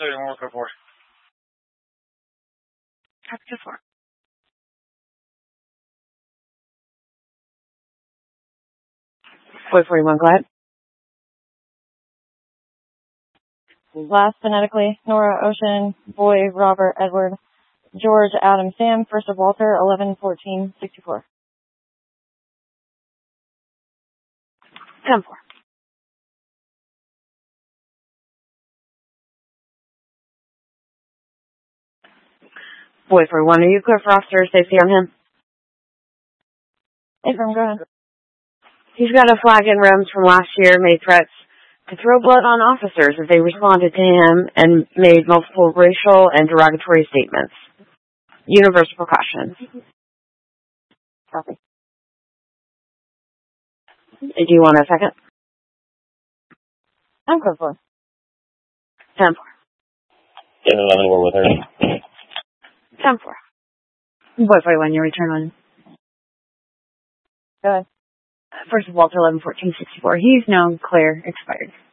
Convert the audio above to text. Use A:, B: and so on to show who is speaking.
A: 31, we'll go for it.
B: Traffic 2-4.
C: Boy 41, go ahead.
B: Last phonetically, Nora, Ocean, Boy, Robert, Edward, George, Adam, Sam, first of Walter, 11, 14, 64.
C: 10-4. Boy 41, are you clear for officer safety on him?
B: Affirm, go ahead.
C: He's got a flag in rims from last year, made threats to throw blood on officers if they responded to him, and made multiple racial and derogatory statements. Universal precautions.
B: Copy.
C: Do you want a second?
B: I'm clear for.
C: 10-4.
D: 7-11, we're with her.
C: 10-4. Boy 41, your return on.
B: Go ahead.
C: First of Walter, 11, 14, 64. He's known, clear, expired.